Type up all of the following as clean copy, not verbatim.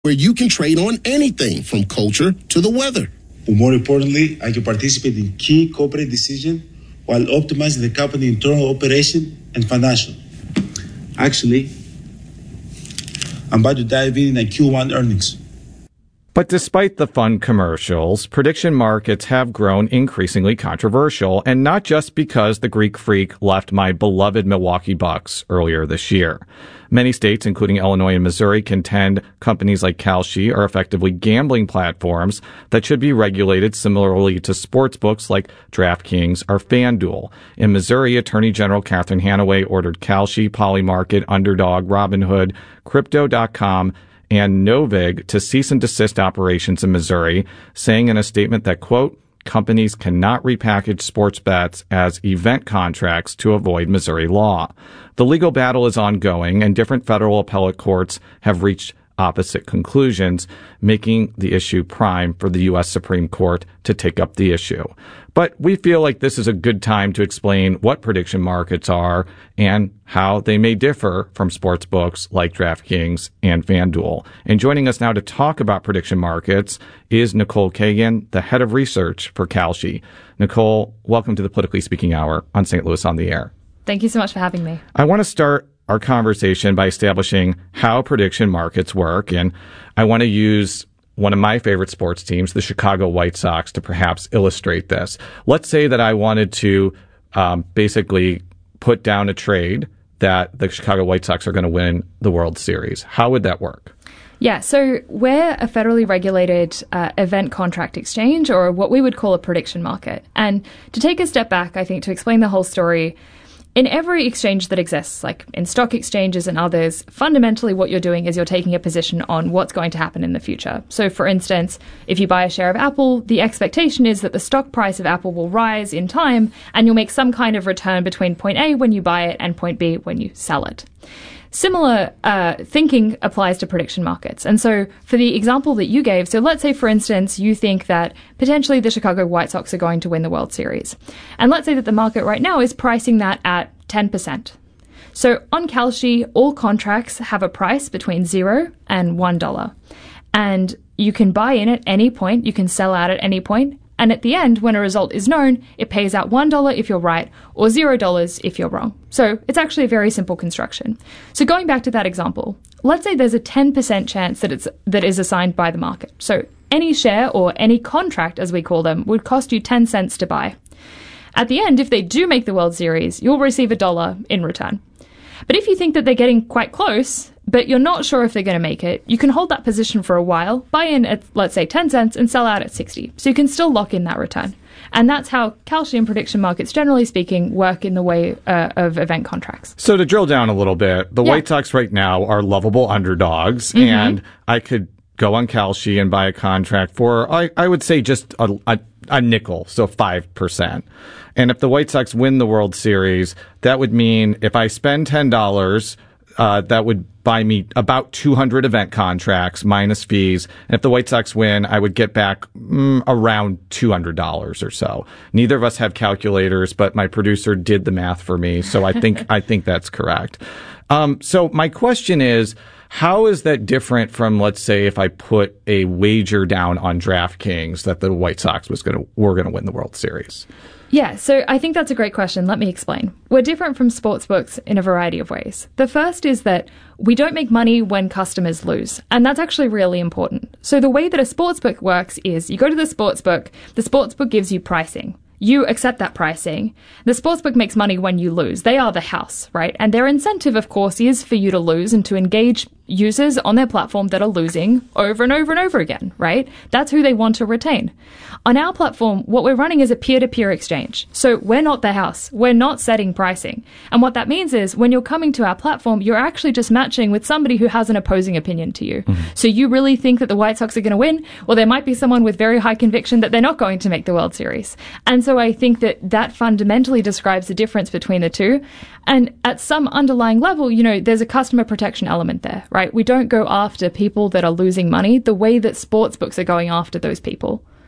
where you can trade on anything from culture to the weather. But more importantly, I can participate in key corporate decisions while optimizing the company's internal operation and financial. Actually, I'm about to dive in at Q1 earnings. But despite the fun commercials, prediction markets have grown increasingly controversial, and not just because the Greek Freak left my beloved Milwaukee Bucks earlier this year. Many states, including Illinois and Missouri, contend companies like Kalshi are effectively gambling platforms that should be regulated similarly to sports books like DraftKings or FanDuel. In Missouri, Attorney General Catherine Hanaway ordered Kalshi, Polymarket, Underdog, Robinhood, Crypto.com, and Novig to cease and desist operations in Missouri, saying in a statement that, quote, companies cannot repackage sports bets as event contracts to avoid Missouri law. The legal battle is ongoing, and different federal appellate courts have reached opposite conclusions, making the issue prime for the U.S. Supreme Court to take up the issue. But we feel like this is a good time to explain what prediction markets are and how they may differ from sports books like DraftKings and FanDuel. And joining us now to talk about prediction markets is Nicole Kagan, the head of research for Kalshi. Nicole, welcome to the Politically Speaking Hour on St. Louis on the Air. Thank you so much for having me. I want to start our conversation by establishing how prediction markets work, and I want to use one of my favorite sports teams, the Chicago White Sox, to perhaps illustrate this. Let's say that I wanted to basically put down a trade that the Chicago White Sox are going to win the World Series. How would that work? Yeah, so we're a federally regulated event contract exchange, or what we would call a prediction market. And to take a step back, I think, to explain the whole story, in every exchange that exists, like in stock exchanges and others, fundamentally what you're doing is you're taking a position on what's going to happen in the future. So, for instance, if you buy a share of Apple, the expectation is that the stock price of Apple will rise in time, and you'll make some kind of return between point A when you buy it and point B when you sell it. Similar thinking applies to prediction markets. And so for the example that you gave, so let's say, for instance, you think that potentially the Chicago White Sox are going to win the World Series. And let's say that the market right now is pricing that at 10%. So on Kalshi, all contracts have a price between $0 and $1. And you can buy in at any point, you can sell out at any point. And at the end, when a result is known, it pays out $1 if you're right or $0 if you're wrong. So it's actually a very simple construction. So going back to that example, let's say there's a 10% chance that is assigned by the market. So any share or any contract, as we call them, would cost you 10 cents to buy. At the end, if they do make the World Series, you'll receive $1 in return. But if you think that they're getting quite close, but you're not sure if they're going to make it, you can hold that position for a while, buy in at, let's say, 10 cents and sell out at 60. So you can still lock in that return. And that's how Kalshi and prediction markets, generally speaking, work in the way of event contracts. So to drill down a little bit, the White Sox right now are lovable underdogs, and I could go on Kalshi and buy a contract for, I would say, just a nickel, so 5%. And if the White Sox win the World Series, that would mean if I spend $10, that would buy me about 200 event contracts minus fees. And if the White Sox win, I would get back around $200 or so. Neither of us have calculators, but my producer did the math for me, so I think that's correct. So my question is, how is that different from, let's say, if I put a wager down on DraftKings that the White Sox were going to win the World Series? Yeah, so I think that's a great question. Let me explain. We're different from sportsbooks in a variety of ways. The first is that we don't make money when customers lose, and that's actually really important. So the way that a sportsbook works is you go to the sportsbook gives you pricing. You accept that pricing. The sportsbook makes money when you lose. They are the house, right? And their incentive, of course, is for you to lose and to engage users on their platform that are losing over and over and over again, right? That's who they want to retain. On our platform, what we're running is a peer-to-peer exchange. So we're not the house. We're not setting pricing. And what that means is when you're coming to our platform, you're actually just matching with somebody who has an opposing opinion to you. Mm-hmm. So you really think that the White Sox are going to win? Well, there might be someone with very high conviction that they're not going to make the World Series. And so I think that fundamentally describes the difference between the two. And at some underlying level, there's a customer protection element there, right? We don't go after people that are losing money the way that sports books are going after those people.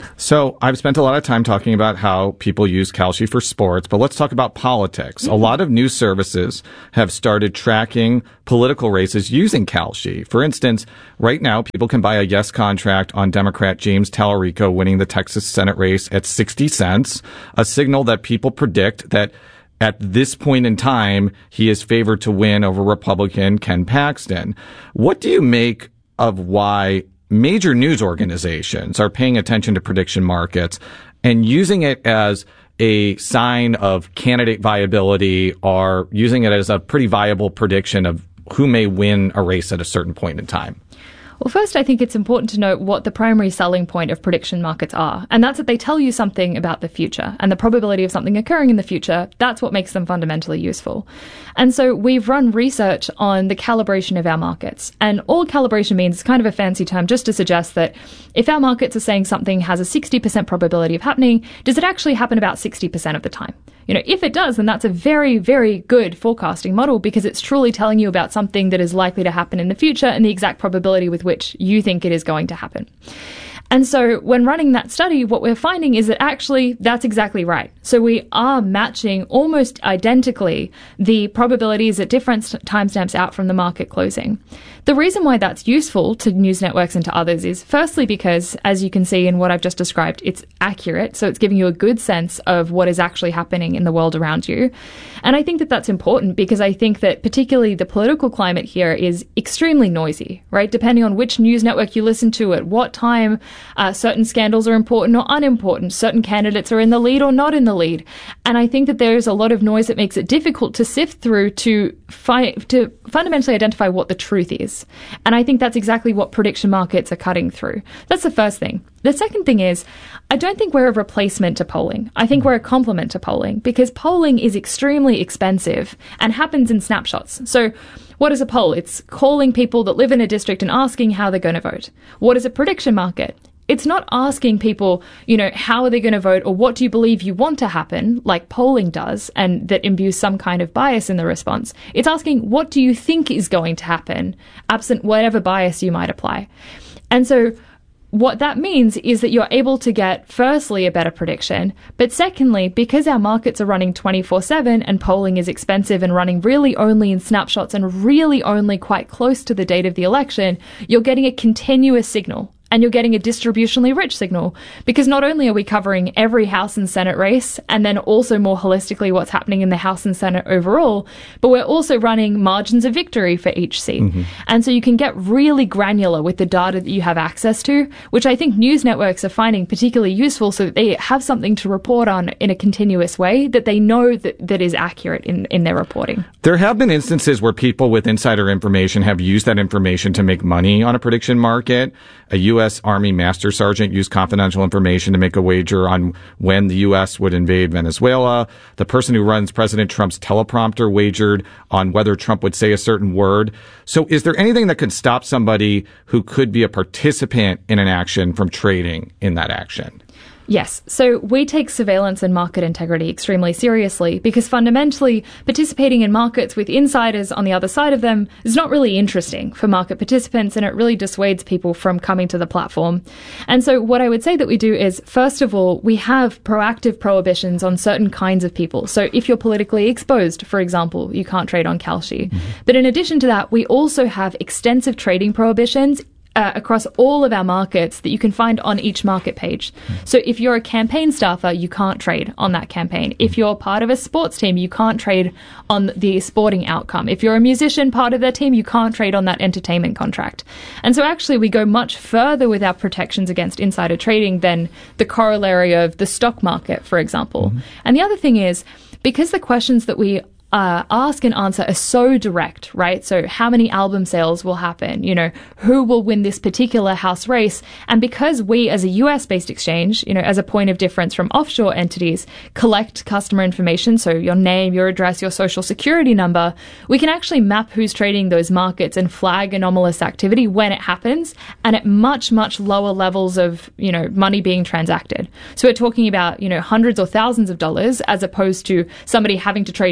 So I've spent a lot of time talking about how people use Kalshi for sports, but let's talk about politics. A lot of news services have started tracking political races using Kalshi. For instance, right now, people can buy a yes contract on Democrat James Tallarico winning the Texas Senate race at 60 cents, a signal that people predict that at this point in time, he is favored to win over Republican Ken Paxton. What do you make of why major news organizations are paying attention to prediction markets and using it as a sign of candidate viability, or using it as a pretty viable prediction of who may win a race at a certain point in time? Well, first, I think it's important to note what the primary selling point of prediction markets are, and that's that they tell you something about the future and the probability of something occurring in the future. That's what makes them fundamentally useful. And so we've run research on the calibration of our markets, and all calibration means is kind of a fancy term just to suggest that if our markets are saying something has a 60% probability of happening, does it actually happen about 60% of the time? You know, if it does, then that's a very, very good forecasting model, because it's truly telling you about something that is likely to happen in the future and the exact probability with which you think it is going to happen. And so when running that study, what we're finding is that actually that's exactly right. So we are matching almost identically the probabilities at different timestamps out from the market closing. The reason why that's useful to news networks and to others is firstly because, as you can see in what I've just described, it's accurate. So it's giving you a good sense of what is actually happening in the world around you. And I think that that's important because I think that particularly the political climate here is extremely noisy, right? Depending on which news network you listen to at what time, certain scandals are important or unimportant. Certain candidates are in the lead or not in the lead. And I think that there is a lot of noise that makes it difficult to sift through to fundamentally identify what the truth is. And I think that's exactly what prediction markets are cutting through. That's the first thing. The second thing is, I don't think we're a replacement to polling. I think we're a complement to polling, because polling is extremely expensive and happens in snapshots. So what is a poll? It's calling people that live in a district and asking how they're going to vote. What is a prediction market? It's not asking people, you know, how are they going to vote or what do you believe you want to happen, like polling does, and that imbues some kind of bias in the response. It's asking, what do you think is going to happen, absent whatever bias you might apply. And so what that means is that you're able to get, firstly, a better prediction, but secondly, because our markets are running 24/7 and polling is expensive and running really only in snapshots and really only quite close to the date of the election, you're getting a continuous signal. And you're getting a distributionally rich signal, because not only are we covering every House and Senate race, and then also more holistically what's happening in the House and Senate overall, but we're also running margins of victory for each seat. Mm-hmm. And so you can get really granular with the data that you have access to, which I think news networks are finding particularly useful, so that they have something to report on in a continuous way that they know that is accurate in their reporting. There have been instances where people with insider information have used that information to make money on a prediction market. A U.S. Army Master Sergeant used confidential information to make a wager on when the U.S. would invade Venezuela. The person who runs President Trump's teleprompter wagered on whether Trump would say a certain word. So is there anything that could stop somebody who could be a participant in an action from trading in that action? Yes. So we take surveillance and market integrity extremely seriously, because fundamentally participating in markets with insiders on the other side of them is not really interesting for market participants, and it really dissuades people from coming to the platform. And so what I would say that we do is, first of all, we have proactive prohibitions on certain kinds of people. So if you're politically exposed, for example, you can't trade on Kalshi. Mm-hmm. But in addition to that, we also have extensive trading prohibitions across all of our markets that you can find on each market page. So if you're a campaign staffer, you can't trade on that campaign. If you're part of a sports team, you can't trade on the sporting outcome. If you're a musician, part of their team, you can't trade on that entertainment contract. And so actually we go much further with our protections against insider trading than the corollary of the stock market, for example. Mm-hmm. And the other thing is, because the questions that we ask and answer are so direct, right? So how many album sales will happen? You know, who will win this particular house race? And because we, as a US-based exchange, you know, as a point of difference from offshore entities, collect customer information, so your name, your address, your social security number, we can actually map who's trading those markets and flag anomalous activity when it happens, and at much, much lower levels of, you know, money being transacted. So we're talking about, you know, hundreds or thousands of dollars, as opposed to somebody having to trade millions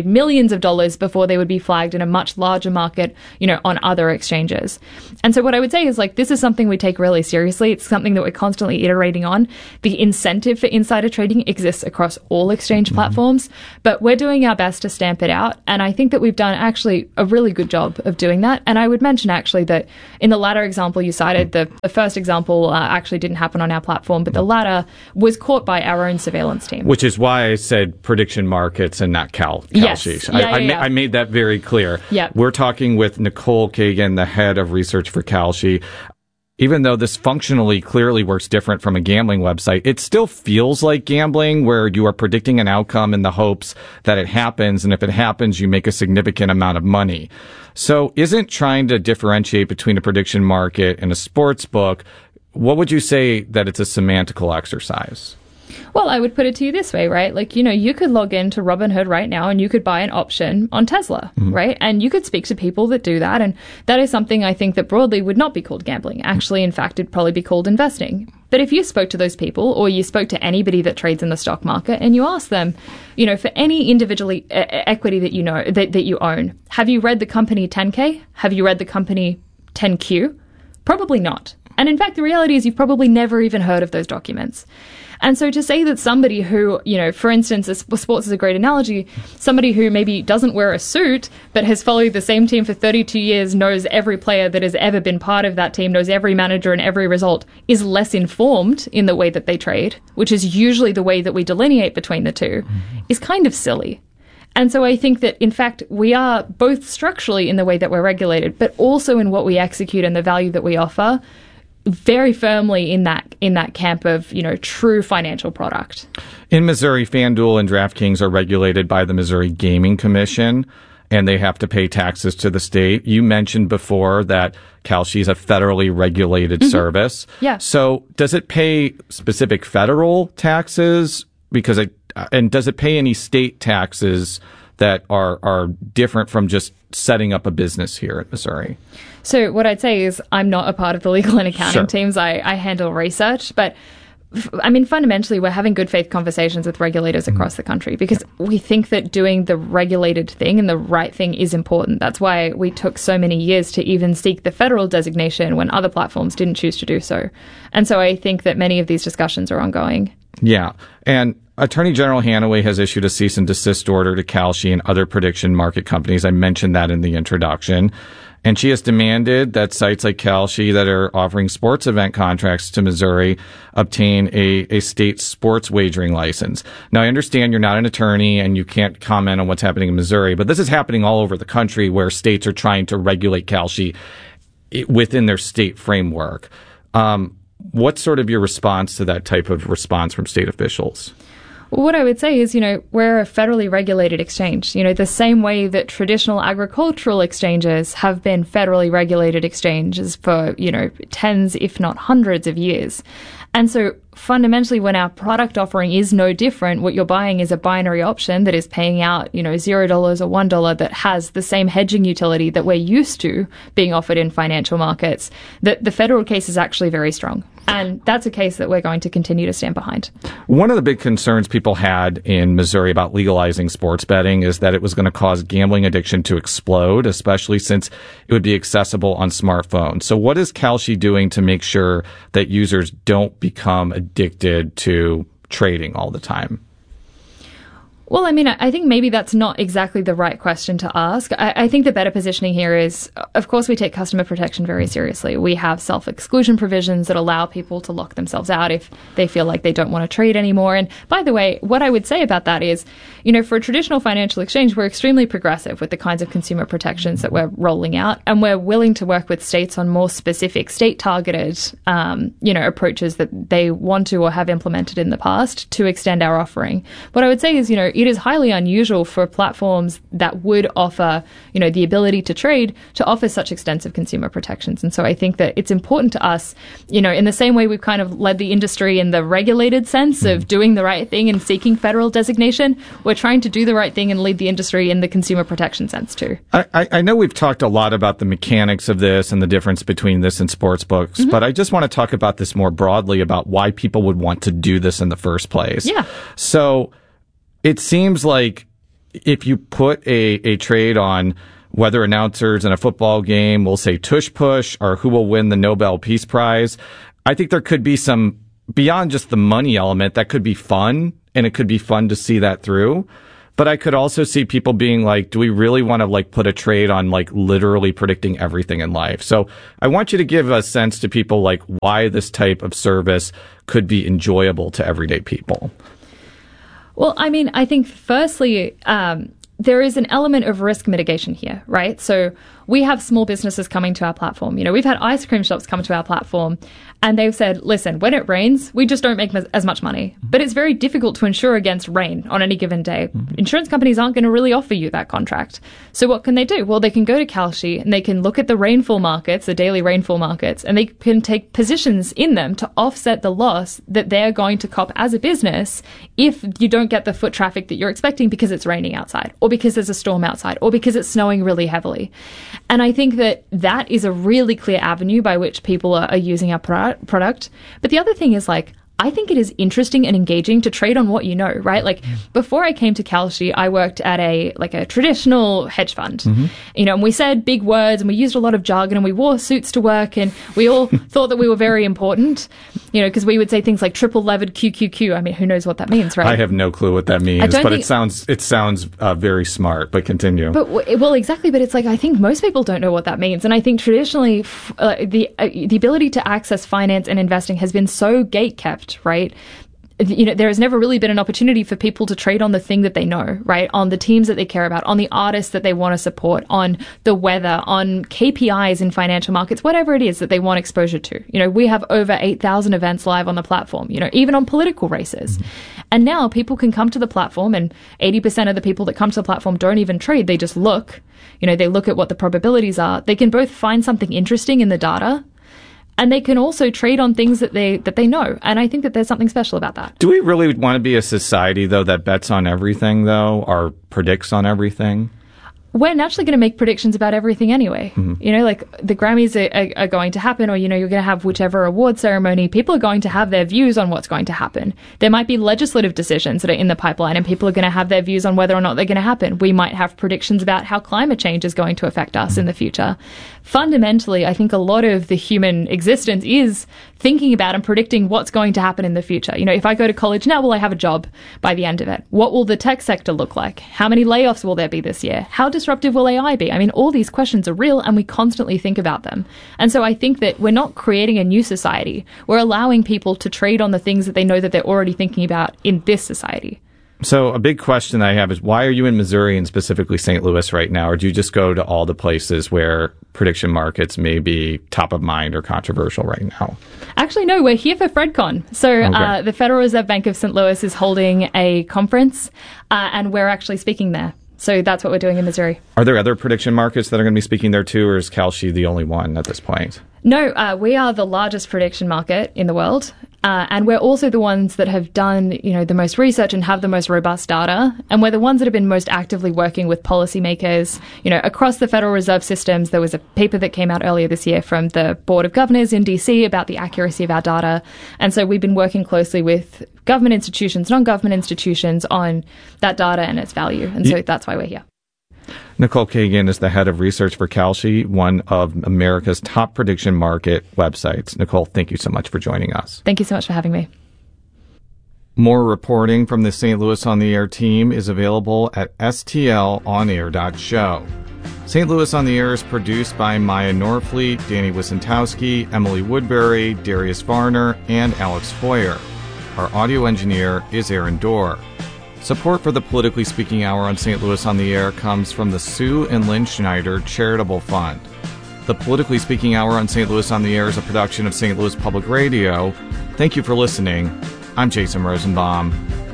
millions of dollars before they would be flagged in a much larger market, on other exchanges. And so what I would say is, this is something we take really seriously. It's something that we're constantly iterating on. The incentive for insider trading exists across all exchange platforms, but we're doing our best to stamp it out. And I think that we've done actually a really good job of doing that. And I would mention actually that in the latter example you cited, the first example actually didn't happen on our platform, but the latter was caught by our own surveillance team. Which is why I said prediction markets and not Kalshi. Yes. I made that very clear. Yep. We're talking with Nicole Kagan, the head of research for Kalshi. Even though this functionally clearly works different from a gambling website, it still feels like gambling, where you are predicting an outcome in the hopes that it happens, and if it happens, you make a significant amount of money. So isn't trying to differentiate between a prediction market and a sports book, what would you say that it's a semantical exercise? Well, I would put it to you this way, right? You could log into Robinhood right now and you could buy an option on Tesla, right? And you could speak to people that do that. And that is something I think that broadly would not be called gambling. Actually, in fact, it'd probably be called investing. But if you spoke to those people, or you spoke to anybody that trades in the stock market, and you asked them, for any individual equity that that you own, have you read the company 10K? Have you read the company 10Q? Probably not. And in fact, the reality is you've probably never even heard of those documents. And so to say that somebody who, for instance, sports is a great analogy, somebody who maybe doesn't wear a suit but has followed the same team for 32 years, knows every player that has ever been part of that team, knows every manager and every result, is less informed in the way that they trade, which is usually the way that we delineate between the two, is kind of silly. And so I think that, in fact, we are both structurally in the way that we're regulated, but also in what we execute and the value that we offer, very firmly in that camp of, true financial product. In Missouri, FanDuel and DraftKings are regulated by the Missouri Gaming Commission, and they have to pay taxes to the state. You mentioned before that Kalshi is a federally regulated service. Yeah. So does it pay specific federal taxes? And does it pay any state taxes that are different from just setting up a business here at Missouri? So what I'd say is I'm not a part of the legal and accounting teams. I handle research, but fundamentally, we're having good faith conversations with regulators across the country because we think that doing the regulated thing and the right thing is important. That's why we took so many years to even seek the federal designation when other platforms didn't choose to do so. And so I think that many of these discussions are ongoing. Yeah. And Attorney General Hanaway has issued a cease and desist order to Kalshi and other prediction market companies. I mentioned that in the introduction. And she has demanded that sites like Kalshi that are offering sports event contracts to Missouri obtain a state sports wagering license. Now, I understand you're not an attorney and you can't comment on what's happening in Missouri, but this is happening all over the country where states are trying to regulate Kalshi within their state framework. What's sort of your response to that type of response from state officials? Well, what I would say is, we're a federally regulated exchange. The same way that traditional agricultural exchanges have been federally regulated exchanges for, tens, if not hundreds of years. And so fundamentally, when our product offering is no different, what you're buying is a binary option that is paying out, $0 or $1 that has the same hedging utility that we're used to being offered in financial markets. The federal case is actually very strong. And that's a case that we're going to continue to stand behind. One of the big concerns people had in Missouri about legalizing sports betting is that it was going to cause gambling addiction to explode, especially since it would be accessible on smartphones. So what is Kalshi doing to make sure that users don't become addicted to trading all the time? Well, I think maybe that's not exactly the right question to ask. I think the better positioning here is, of course, we take customer protection very seriously. We have self-exclusion provisions that allow people to lock themselves out if they feel like they don't want to trade anymore. And by the way, what I would say about that is, for a traditional financial exchange, we're extremely progressive with the kinds of consumer protections that we're rolling out. And we're willing to work with states on more specific state-targeted, approaches that they want to or have implemented in the past to extend our offering. What I would say is, it is highly unusual for platforms that would offer, the ability to trade to offer such extensive consumer protections. And so I think that it's important to us, in the same way we've kind of led the industry in the regulated sense of doing the right thing and seeking federal designation, we're trying to do the right thing and lead the industry in the consumer protection sense too. I know we've talked a lot about the mechanics of this and the difference between this and sports books, but I just want to talk about this more broadly about why people would want to do this in the first place. Yeah. So it seems like if you put a trade on whether announcers in a football game will say tush push or who will win the Nobel Peace Prize, I think there could be some, beyond just the money element, that could be fun, and it could be fun to see that through. But I could also see people being like, do we really want to like put a trade on like literally predicting everything in life? So I want you to give a sense to people like why this type of service could be enjoyable to everyday people. Well, I mean, I think firstly, there is an element of risk mitigation here, right? So we have small businesses coming to our platform. You know, we've had ice cream shops come to our platform and they've said, listen, when it rains, we just don't make as much money. But it's very difficult to insure against rain on any given day. Insurance companies aren't going to really offer you that contract. So what can they do? Well, they can go to Kalshi and they can look at the rainfall markets, the daily rainfall markets, and they can take positions in them to offset the loss that they're going to cop as a business if you don't get the foot traffic that you're expecting because it's raining outside, or because there's a storm outside, or because it's snowing really heavily. And I think that that is a really clear avenue by which people are using our product. But the other thing is, like, I think it is interesting and engaging to trade on what you know, right? Like, before I came to Kalshi, I worked at a traditional hedge fund, you know, and we said big words and we used a lot of jargon and we wore suits to work and we all thought that we were very important, you know, because we would say things like triple levered QQQ. I mean, who knows what that means, right? I have no clue what that means, but it sounds very smart, but continue. But, well, exactly. But it's like, I think most people don't know what that means. And I think traditionally the ability to access finance and investing has been so gate-kept, right? You know, there has never really been an opportunity for people to trade on the thing that they know, right? On the teams that they care about, on the artists that they want to support, on the weather, on KPIs in financial markets, whatever it is that they want exposure to. You know, we have over 8,000 events live on the platform, you know, even on political races. And now people can come to the platform, and 80% of the people that come to the platform don't even trade. They just look, you know, they look at what the probabilities are. They can both find something interesting in the data, and they can also trade on things that they know. And I think that there's something special about that. Do we really want to be a society, though, that bets on everything, though, or predicts on everything? We're naturally going to make predictions about everything anyway. You know, like the Grammys are going to happen, or, you know, you're going to have whichever award ceremony. People are going to have their views on what's going to happen. There might be legislative decisions that are in the pipeline, and people are going to have their views on whether or not they're going to happen. We might have predictions about how climate change is going to affect us in the future. Fundamentally, I think a lot of the human existence is thinking about and predicting what's going to happen in the future. You know, if I go to college now, will I have a job by the end of it? What will the tech sector look like? How many layoffs will there be this year? How disruptive will AI be? I mean, all these questions are real and we constantly think about them. And so I think that we're not creating a new society. We're allowing people to trade on the things that they know that they're already thinking about in this society. So a big question I have is, why are you in Missouri and specifically St. Louis right now? Or do you just go to all the places where prediction markets may be top of mind or controversial right now? Actually, no, we're here for FredCon. So the Federal Reserve Bank of St. Louis is holding a conference and we're actually speaking there. So that's what we're doing in Missouri. Are there other prediction markets that are going to be speaking there too, or is Kalshi the only one at this point? No, we are the largest prediction market in the world. And we're also the ones that have done, you know, the most research and have the most robust data. And we're the ones that have been most actively working with policymakers, you know, across the Federal Reserve systems. There was a paper that came out earlier this year from the Board of Governors in DC about the accuracy of our data. And so we've been working closely with government institutions, non-government institutions on that data and its value. And so that's why we're here. Nicole Kagan is the head of research for Kalshi, one of America's top prediction market websites. Nicole, thank you so much for joining us. Thank you so much for having me. More reporting from the St. Louis on the Air team is available at stlonair.show. St. Louis on the Air is produced by Maya Norfleet, Danny Wysentowski, Emily Woodbury, Darius Varner, and Alex Hoyer. Our audio engineer is Aaron Dorr. Support for the Politically Speaking Hour on St. Louis on the Air comes from the Sue and Lynn Schneider Charitable Fund. The Politically Speaking Hour on St. Louis on the Air is a production of St. Louis Public Radio. Thank you for listening. I'm Jason Rosenbaum.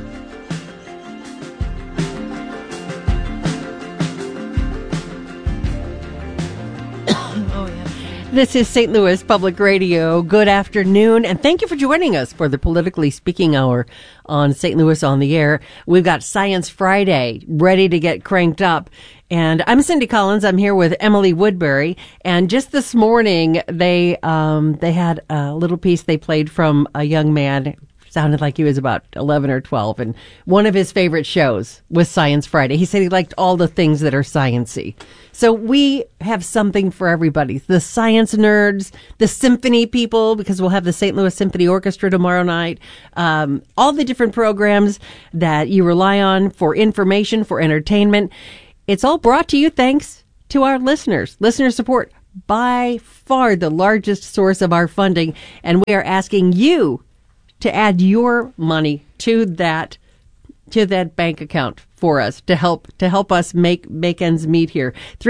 This is St. Louis Public Radio. Good afternoon, and thank you for joining us for the Politically Speaking Hour on St. Louis on the Air. We've got Science Friday ready to get cranked up. And I'm Cindy Collins. I'm here with Emily Woodbury. And just this morning, they had a little piece they played from a young man, sounded like he was about 11 or 12. And one of his favorite shows was Science Friday. He said he liked all the things that are science-y. So we have something for everybody. The science nerds, the symphony people, because we'll have the St. Louis Symphony Orchestra tomorrow night. All the different programs that you rely on for information, for entertainment. It's all brought to you thanks to our listeners. Listener support, by far the largest source of our funding. And we are asking you to add your money to that bank account for us to help us make ends meet here.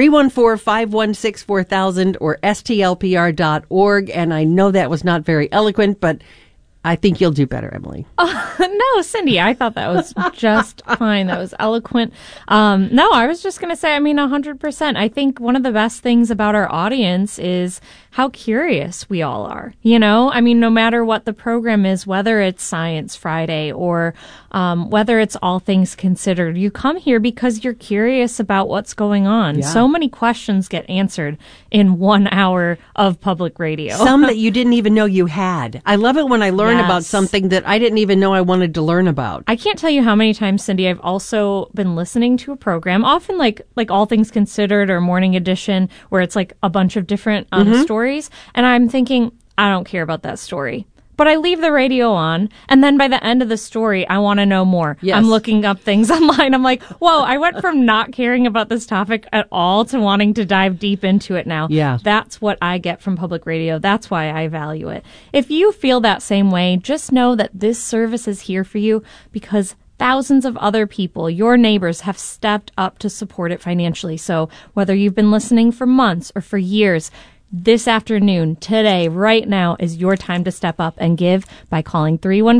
314-516-4000 or stlpr.org. And I know that was not very eloquent, but I think you'll do better, Emily. No, Cindy, I thought that was just fine. That was eloquent. No, I was just going to say, 100%. I think one of the best things about our audience is how curious we all are. No matter what the program is, whether it's Science Friday or whether it's All Things Considered, you come here because you're curious about what's going on. Yeah. So many questions get answered in 1 hour of public radio. Some that you didn't even know you had. I love it when I learn about something that I didn't even know I wanted to learn about. I can't tell you how many times, Cindy, I've also been listening to a program, often like All Things Considered or Morning Edition, where it's like a bunch of different stories. And I'm thinking, I don't care about that story. But I leave the radio on, and then by the end of the story, I want to know more. Yes. I'm looking up things online. I'm like, whoa, I went from not caring about this topic at all to wanting to dive deep into it now. Yeah. That's what I get from public radio. That's why I value it. If you feel that same way, just know that this service is here for you because thousands of other people, your neighbors, have stepped up to support it financially. So whether you've been listening for months or for years, this afternoon, today, right now, is your time to step up and give by calling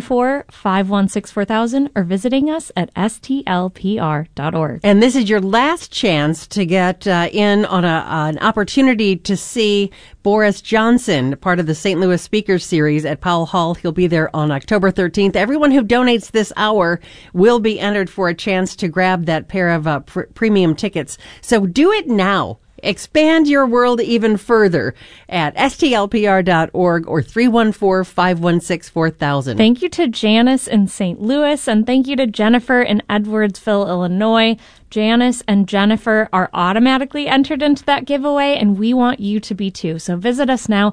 314-516-4000 or visiting us at stlpr.org. And this is your last chance to get in on an opportunity to see Boris Johnson, part of the St. Louis Speakers Series at Powell Hall. He'll be there on October 13th. Everyone who donates this hour will be entered for a chance to grab that pair of premium tickets. So do it now. Expand your world even further at stlpr.org or 314-516-4000. Thank you to Janice in St. Louis, and thank you to Jennifer in Edwardsville, Illinois. Janice and Jennifer are automatically entered into that giveaway, and we want you to be too. So visit us now,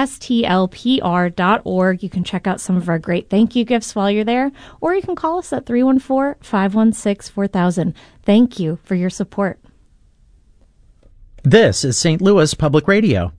stlpr.org. You can check out some of our great thank you gifts while you're there, or you can call us at 314-516-4000. Thank you for your support. This is St. Louis Public Radio.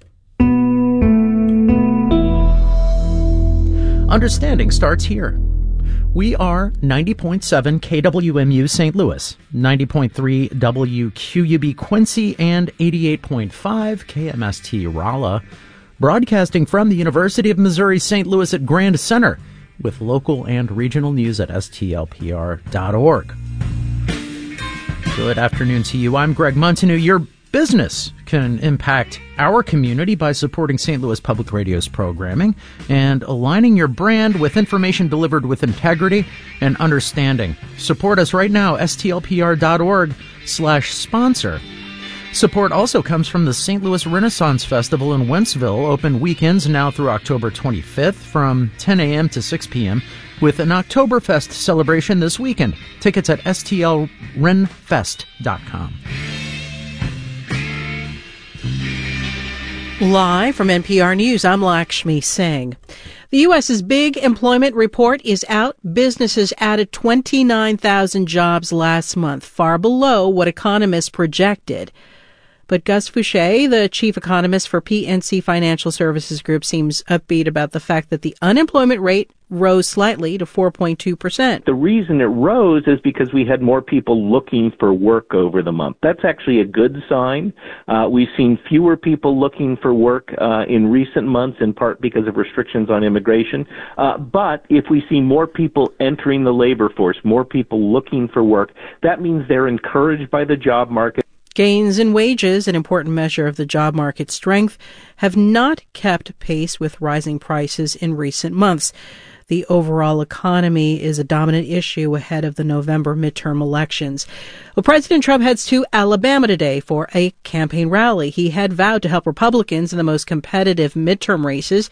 Understanding starts here. We are 90.7 KWMU St. Louis, 90.3 WQUB Quincy, and 88.5 KMST Rolla, broadcasting from the University of Missouri St. Louis at Grand Center, with local and regional news at stlpr.org. Good afternoon to you. I'm Greg Montanue. Your business can impact our community by supporting St. Louis Public Radio's programming and aligning your brand with information delivered with integrity and understanding. Support us right now, stlpr.org/sponsor. Support also comes from the St. Louis Renaissance Festival in Wentzville, open weekends now through October 25th from 10 a.m. to 6 p.m., with an Oktoberfest celebration this weekend. Tickets at stlrenfest.com. Live from NPR News, I'm Lakshmi Singh. The U.S.'s big employment report is out. Businesses added 29,000 jobs last month, far below what economists projected. But Gus Fouché, the chief economist for PNC Financial Services Group, seems upbeat about the fact that the unemployment rate rose slightly to 4.2%. The reason it rose is because we had more people looking for work over the month. That's actually a good sign. We've seen fewer people looking for work in recent months, in part because of restrictions on immigration. But if we see more people entering the labor force, more people looking for work, that means they're encouraged by the job market. Gains in wages, an important measure of the job market strength, have not kept pace with rising prices in recent months. The overall economy is a dominant issue ahead of the November midterm elections. Well, President Trump heads to Alabama today for a campaign rally. He had vowed to help Republicans in the most competitive midterm races.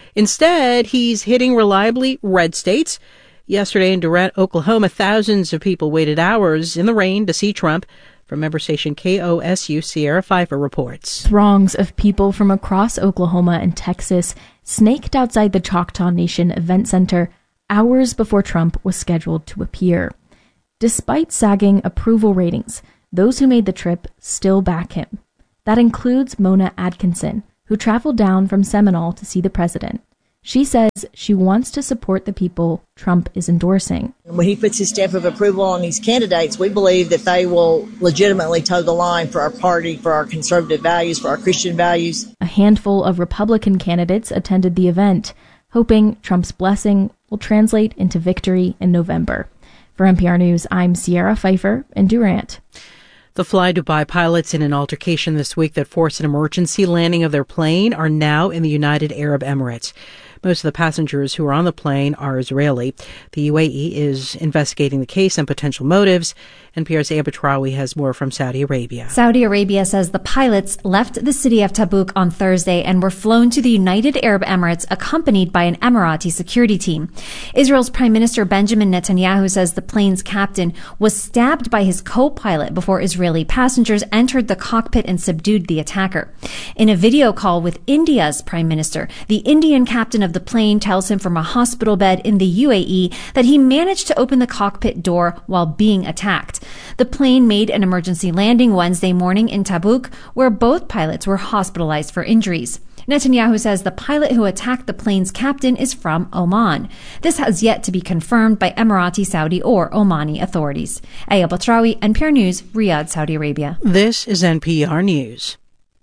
Instead, he's hitting reliably red states. Yesterday in Durant, Oklahoma, thousands of people waited hours in the rain to see Trump. From member station KOSU, Sierra Pfeiffer reports. Throngs of people from across Oklahoma and Texas snaked outside the Choctaw Nation Event Center hours before Trump was scheduled to appear. Despite sagging approval ratings, those who made the trip still back him. That includes Mona Atkinson, who traveled down from Seminole to see the president. She says she wants to support the people Trump is endorsing. When he puts his stamp of approval on these candidates, we believe that they will legitimately toe the line for our party, for our conservative values, for our Christian values. A handful of Republican candidates attended the event, hoping Trump's blessing will translate into victory in November. For NPR News, I'm Sierra Pfeiffer in Durant. The Fly Dubai pilots in an altercation this week that forced an emergency landing of their plane are now in the United Arab Emirates. Most of the passengers who are on the plane are Israeli. The UAE is investigating the case and potential motives. NPR's Aya Batrawi has more from Saudi Arabia. Saudi Arabia says the pilots left the city of Tabuk on Thursday and were flown to the United Arab Emirates accompanied by an Emirati security team. Israel's Prime Minister Benjamin Netanyahu says the plane's captain was stabbed by his co-pilot before Israeli passengers entered the cockpit and subdued the attacker. In a video call with India's Prime Minister, the Indian captain of the plane tells him from a hospital bed in the UAE that he managed to open the cockpit door while being attacked. The plane made an emergency landing Wednesday morning in Tabuk, where both pilots were hospitalized for injuries. Netanyahu says the pilot who attacked the plane's captain is from Oman. This has yet to be confirmed by Emirati, Saudi, or Omani authorities. Aya Batrawi, NPR News, Riyadh, Saudi Arabia. This is NPR News.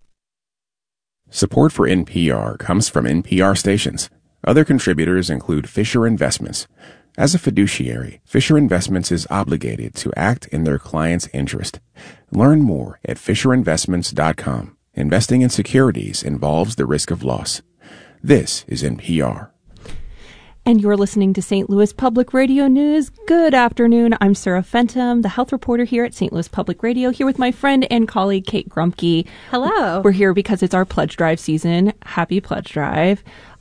Support for NPR comes from NPR stations. Other contributors include Fisher Investments. As a fiduciary, Fisher Investments is obligated to act in their client's interest. Learn more at FisherInvestments.com. Investing in securities involves the risk of loss. This is NPR. And you're listening to St. Louis Public Radio News. Good afternoon. I'm Sarah Fenton, the health reporter here at St. Louis Public Radio, here with my friend and colleague, Kate Grumke. Hello. We're here because it's our pledge drive season. Happy pledge drive.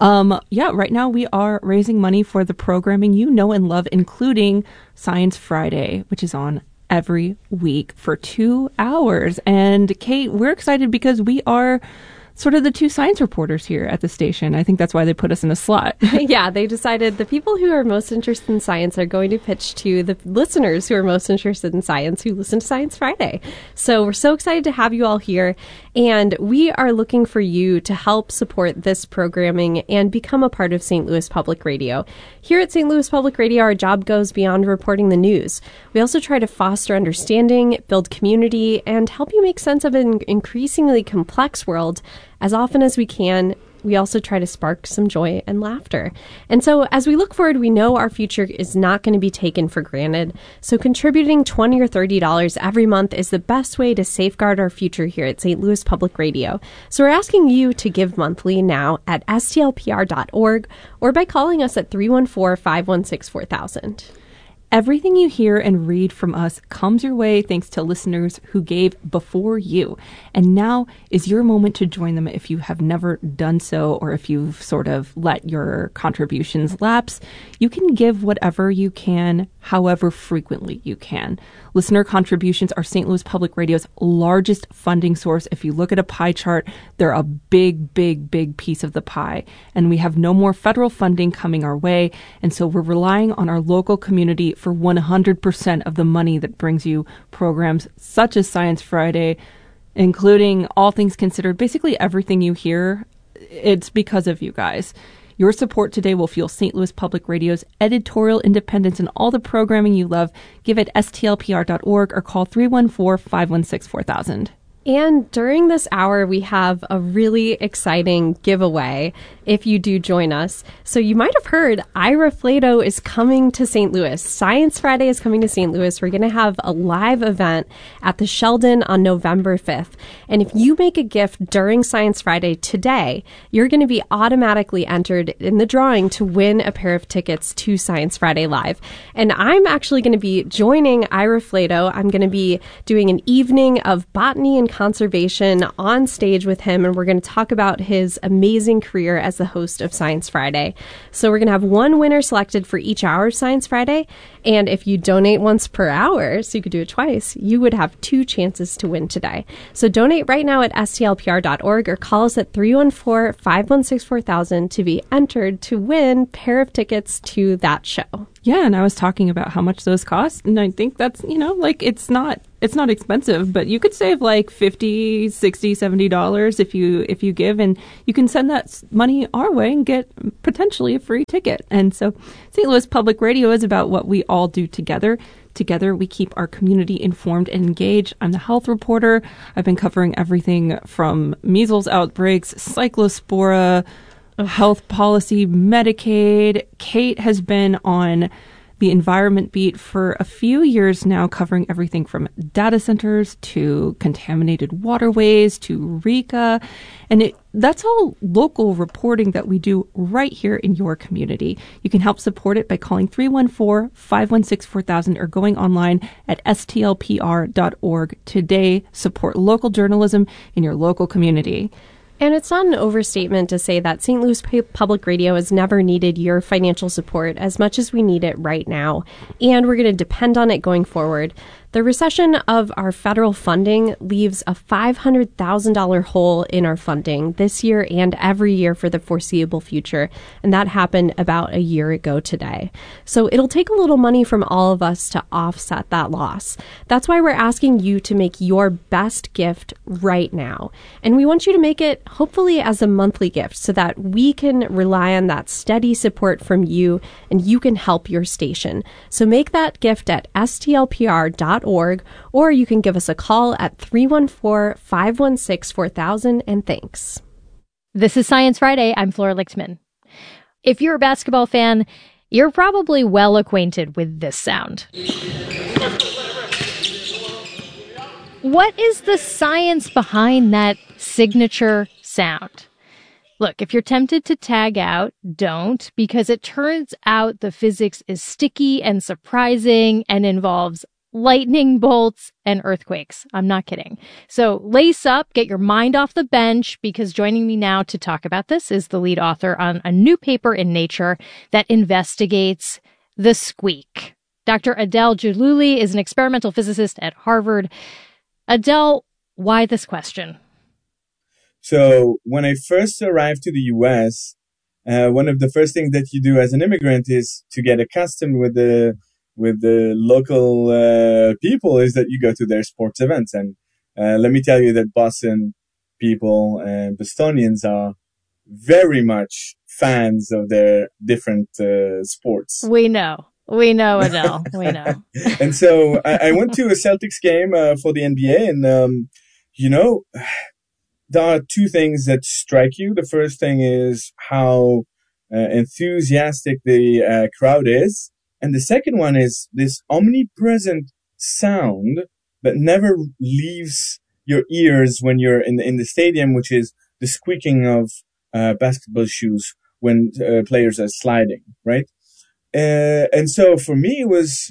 Right now we are raising money for the programming you know and love, including Science Friday, which is on every week for 2 hours. And Kate, we're excited because we are sort of the two science reporters here at the station. I think that's why they put us in a slot. Yeah, they decided the people who are most interested in science are going to pitch to the listeners who are most interested in science who listen to Science Friday. So we're so excited to have you all here. And we are looking for you to help support this programming and become a part of St. Louis Public Radio. Here at St. Louis Public Radio, our job goes beyond reporting the news. We also try to foster understanding, build community, and help you make sense of an increasingly complex world. As often as we can, we also try to spark some joy and laughter. And so as we look forward, we know our future is not going to be taken for granted. So contributing $20 or $30 every month is the best way to safeguard our future here at St. Louis Public Radio. So we're asking you to give monthly now at stlpr.org or by calling us at 314-516-4000. Everything you hear and read from us comes your way thanks to listeners who gave before you. And now is your moment to join them if you have never done so, or if you've sort of let your contributions lapse. You can give whatever you can, however frequently you can. Listener contributions are St. Louis Public Radio's largest funding source. If you look at a pie chart, they're a big, big, big piece of the pie. And we have no more federal funding coming our way. And so we're relying on our local community for 100% of the money that brings you programs such as Science Friday, including All Things Considered. Basically everything you hear, it's because of you guys. Your support today will fuel St. Louis Public Radio's editorial independence and all the programming you love. Give at stlpr.org or call 314-516-4000. And during this hour, we have a really exciting giveaway if you do join us. So you might have heard Ira Flatow is coming to St. Louis. Science Friday is coming to St. Louis. We're going to have a live event at the Sheldon on November 5th. And if you make a gift during Science Friday today, you're going to be automatically entered in the drawing to win a pair of tickets to Science Friday Live. And I'm actually going to be joining Ira Flatow. I'm going to be doing an evening of botany and conservation on stage with him, and we're going to talk about his amazing career as the host of Science Friday. So we're going to have one winner selected for each hour of Science Friday, and if you donate once per hour, so you could do it twice, you would have 2 chances to win today. So donate right now at stlpr.org or call us at 314-516-4000 to be entered to win a pair of tickets to that show. Yeah, and I was talking about how much those cost, and I think that's, like it's not expensive, but you could save like $50, $60, $70 if you give, and you can send that money our way and get potentially a free ticket. And so St. Louis Public Radio is about what we all do together. Together, we keep our community informed and engaged. I'm the health reporter. I've been covering everything from measles outbreaks, cyclospora, health policy, Medicaid. Kate has been on the environment beat for a few years now, covering everything from data centers to contaminated waterways to RECA. And that's all local reporting that we do right here in your community. You can help support it by calling 314-516-4000 or going online at stlpr.org. Today, support local journalism in your local community. And it's not an overstatement to say that St. Louis Public Radio has never needed your financial support as much as we need it right now. And we're going to depend on it going forward. The recession of our federal funding leaves a $500,000 hole in our funding this year and every year for the foreseeable future. And that happened about a year ago today. So it'll take a little money from all of us to offset that loss. That's why we're asking you to make your best gift right now. And we want you to make it hopefully as a monthly gift so that we can rely on that steady support from you and you can help your station. So make that gift at stlpr.org, or you can give us a call at 314-516-4000, and thanks. This is Science Friday. I'm Flora Lichtman. If you're a basketball fan, you're probably well acquainted with this sound. What is the science behind that signature sound? Look, if you're tempted to tag out, don't, because it turns out the physics is sticky and surprising and involves lightning bolts and earthquakes. I'm not kidding. So lace up, get your mind off the bench, because joining me now to talk about this is the lead author on a new paper in Nature that investigates the squeak. Dr. Adele Jallouli is an experimental physicist at Harvard. Adele, why this question? So when I first arrived to the U.S., one of the first things that you do as an immigrant is to get accustomed with the local people is that you go to their sports events. And let me tell you that Boston people and Bostonians are very much fans of their different sports. We know, Adele. We know. And so I went to a Celtics game for the NBA, and there are two things that strike you. The first thing is how enthusiastic the crowd is. And the second one is this omnipresent sound that never leaves your ears when you're in the stadium, which is the squeaking of basketball shoes when players are sliding, right? And so for me, it was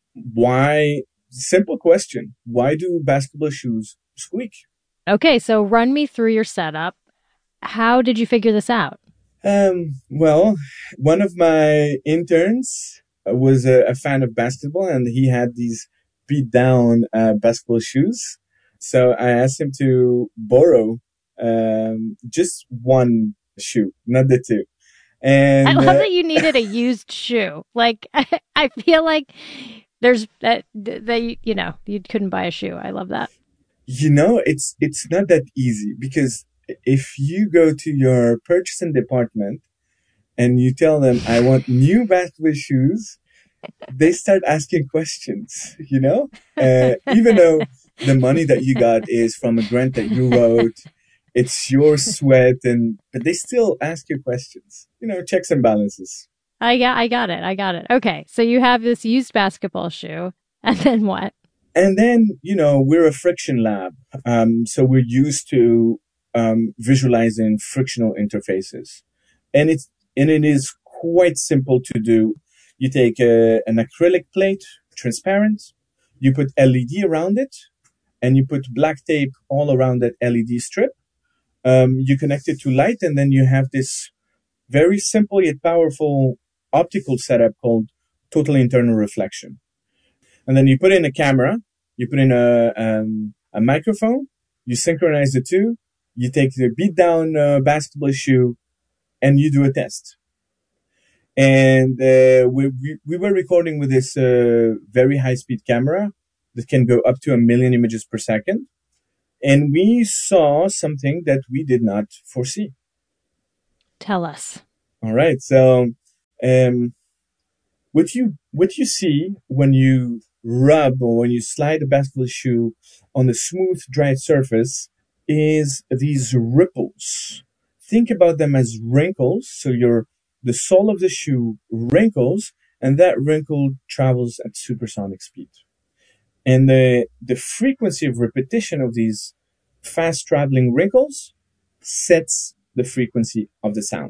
simple question. Why do basketball shoes squeak? Okay, so run me through your setup. How did you figure this out? Well, one of my interns was a fan of basketball, and he had these beat down basketball shoes. So I asked him to borrow just one shoe, not the two. And I love that you needed a used shoe. Like, I feel like there's you couldn't buy a shoe. I love that. It's not that easy, because if you go to your purchasing department and you tell them, I want new basketball shoes, they start asking questions, even though the money that you got is from a grant that you wrote, it's your sweat, but they still ask you questions, checks and balances. I got it. Okay. So you have this used basketball shoe, and then what? And then, we're a friction lab. So we're used to visualizing frictional interfaces. And it is quite simple to do. You take an acrylic plate, transparent, you put LED around it, and you put black tape all around that LED strip. You connect it to light, and then you have this very simple yet powerful optical setup called total internal reflection. And then you put in a camera, you put in a microphone, you synchronize the two, you take the beat down basketball shoe, and you do a test. And we were recording with this very high-speed camera that can go up to 1 million images per second. And we saw something that we did not foresee. Tell us. All right. So what you see when you rub or when you slide a basketball shoe on a smooth, dry surface is these ripples. Think about them as wrinkles. So the sole of the shoe wrinkles, and that wrinkle travels at supersonic speed. And the frequency of repetition of these fast-traveling wrinkles sets the frequency of the sound.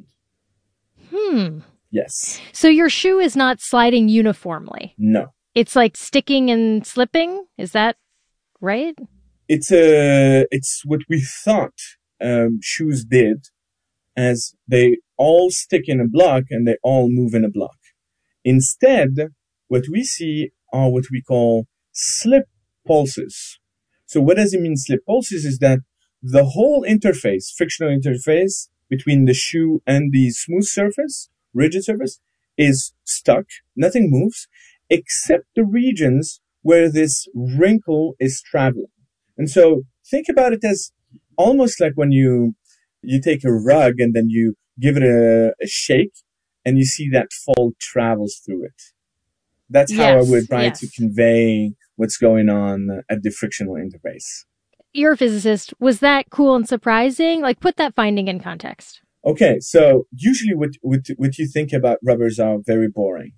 Yes. So your shoe is not sliding uniformly? No. It's like sticking and slipping? Is that right? It's what we thought shoes did, as they all stick in a block and they all move in a block. Instead, what we see are what we call slip pulses. So what does it mean, slip pulses? Is that the whole interface, frictional interface between the shoe and the smooth surface, rigid surface, is stuck. Nothing moves except the regions where this wrinkle is traveling. And so think about it as almost like when you take a rug and then you give it a shake and you see that fold travels through it. That's how I would try to convey what's going on at the frictional interface. You're a physicist. Was that cool and surprising? Like, put that finding in context. Okay, so usually what you think about rubbers are very boring.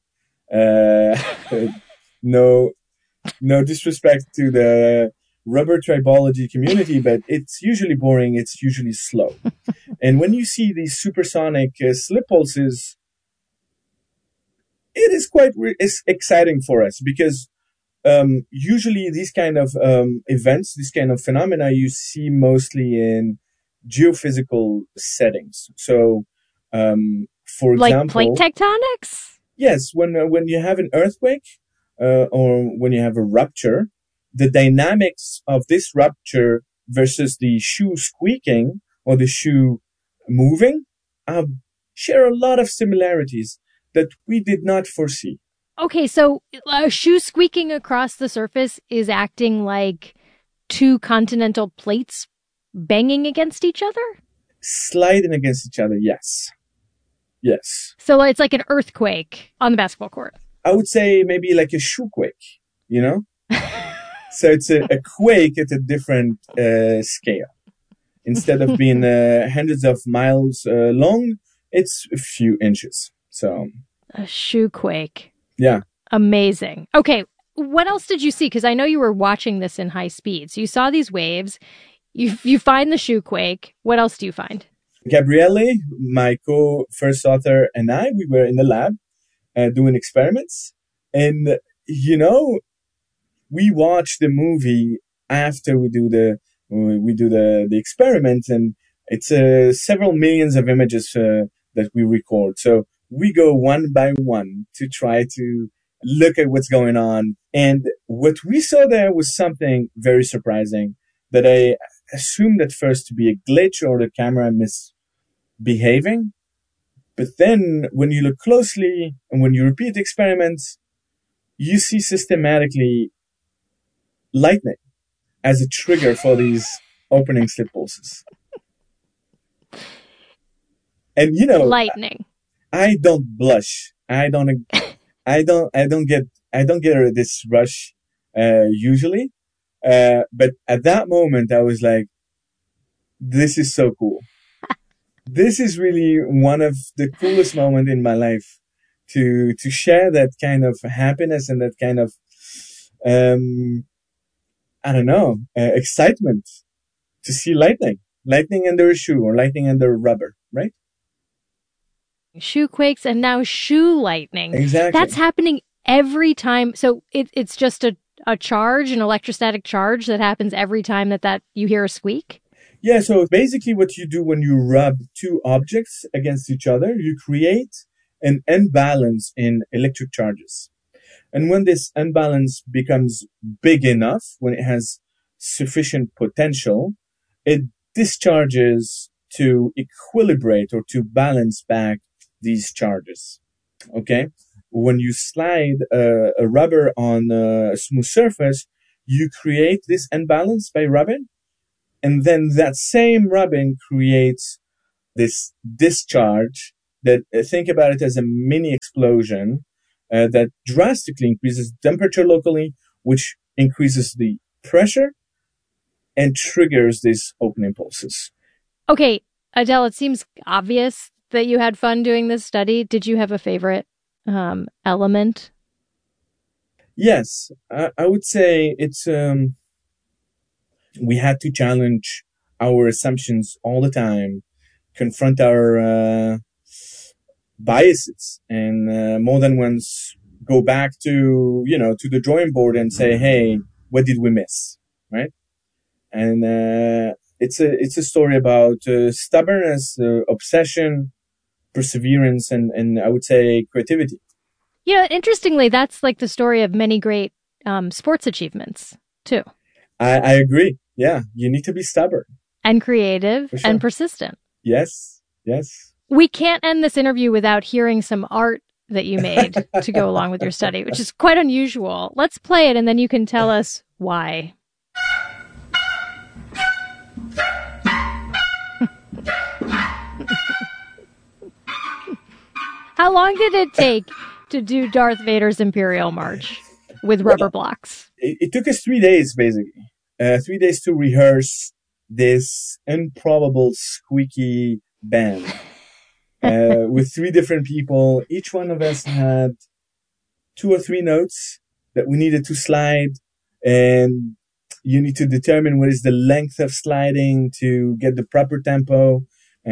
No disrespect to the rubber tribology community, but it's usually boring. It's usually slow. And when you see these supersonic slip pulses, it is quite exciting for us because usually these kind of events, these kind of phenomena, you see mostly in geophysical settings. So, for example, like plate tectonics. Yes, when you have an earthquake or when you have a rupture, the dynamics of this rupture versus the shoe squeaking or the shoe moving share a lot of similarities that we did not foresee. Okay, so a shoe squeaking across the surface is acting like two continental plates banging against each other? Sliding against each other, yes. Yes. So it's like an earthquake on the basketball court. I would say maybe like a shoe quake, you know? So it's a quake at a different scale. Instead of being hundreds of miles long, it's a few inches. So a shoe quake. Yeah. Amazing. Okay, what else did you see? Because I know you were watching this in high speed. So you saw these waves. You find the shoe quake. What else do you find? Gabriele, my co-first author, and I, we were in the lab doing experiments. And, you know, we watch the movie after we do the experiment, and it's several millions of images that we record. So we go one by one to try to look at what's going on. And what we saw there was something very surprising that I assumed at first to be a glitch or the camera misbehaving. But then when you look closely and when you repeat the experiment, you see systematically lightning as a trigger for these opening slip pulses. And you know, lightning. I don't blush. I don't get this rush usually. But at that moment, I was like, "This is so cool. This is really one of the coolest moments in my life to share that kind of happiness and that kind of excitement to see lightning under a shoe or lightning under rubber, right?" Shoe quakes and now shoe lightning. Exactly. That's happening every time. So it's just a a charge, an electrostatic charge that happens every time that you hear a squeak? Yeah, so basically what you do when you rub two objects against each other, you create an imbalance in electric charges. And when this imbalance becomes big enough, when it has sufficient potential, it discharges to equilibrate or to balance back these charges. Okay? When you slide a rubber on a smooth surface, you create this imbalance by rubbing. And then that same rubbing creates this discharge that, think about it as a mini explosion that drastically increases temperature locally, which increases the pressure and triggers these open impulses. Okay, Adele, it seems obvious that you had fun doing this study. Did you have a favorite element? Yes, I would say it's... we had to challenge our assumptions all the time, confront our biases, and more than once go back to the drawing board and say, hey, what did we miss, right? And it's a story about stubbornness, obsession, perseverance, and I would say creativity. Yeah, interestingly, that's like the story of many great sports achievements, too. I agree. Yeah, you need to be stubborn. And creative and persistent. Yes, yes. We can't end this interview without hearing some art that you made to go along with your study, which is quite unusual. Let's play it, and then you can tell us why. How long did it take to do Darth Vader's Imperial March with rubber blocks? It took us 3 days, basically. 3 days to rehearse this improbable squeaky band with 3 different people. Each one of us had 2 or 3 notes that we needed to slide, and you need to determine what is the length of sliding to get the proper tempo.